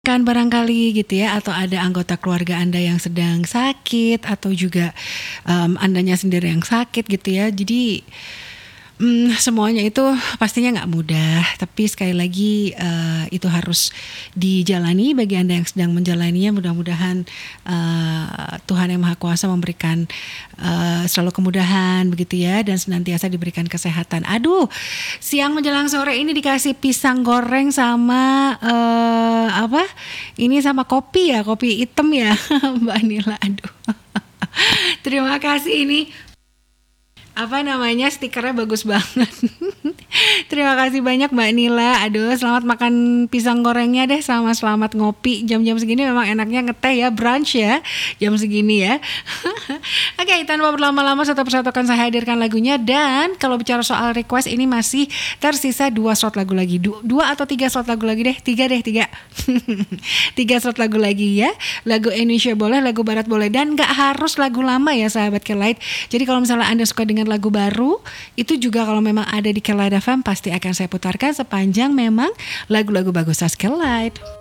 Kan barangkali gitu ya, atau ada anggota keluarga Anda yang sedang sakit atau juga, Andanya sendiri yang sakit gitu ya. Jadi, semuanya itu pastinya nggak mudah, tapi sekali lagi, itu harus dijalani bagi Anda yang sedang menjalaninya. Mudah-mudahan, Tuhan Yang Maha Kuasa memberikan, selalu kemudahan begitu ya, dan senantiasa diberikan kesehatan. Aduh, siang menjelang sore ini dikasih pisang goreng sama, apa, ini sama kopi ya, kopi hitam ya, Mbak Nila, aduh. Terima kasih ini, apa namanya, stikernya bagus banget. Terima kasih banyak Mbak Nila. Aduh, selamat makan pisang gorengnya deh, sama selamat ngopi. Jam-jam segini memang enaknya ngeteh ya, brunch ya, jam segini ya. Oke, tanpa berlama-lama satu persatu akan saya hadirkan lagunya. Dan kalau bicara soal request, ini masih tersisa 2 slot lagu lagi. 2 atau 3 slot lagu lagi deh, 3 deh, 3. 3 slot lagu lagi ya. Lagu Indonesia boleh, lagu Barat boleh, dan gak harus lagu lama ya sahabat Kelight. Jadi kalau misalnya Anda suka dengan lagu baru, itu juga kalau memang ada di Kelight FM pasti akan saya putarkan sepanjang memang lagu-lagu bagus Kelight.